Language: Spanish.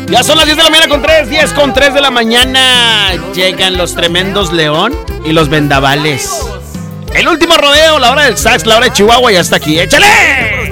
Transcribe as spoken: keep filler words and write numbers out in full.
Ya son las diez de la mañana con tres, diez con tres de la mañana. Llegan los tremendos León y los vendavales. El último rodeo, la hora del sax, la hora de Chihuahua, ya está aquí. ¡Échale!